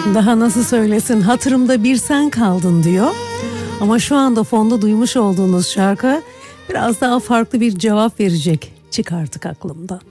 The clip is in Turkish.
Daha nasıl söylesin, hatırımda bir sen kaldın diyor. Ama şu anda fonda duymuş olduğunuz şarkı biraz daha farklı bir cevap verecek. Çık artık aklımdan.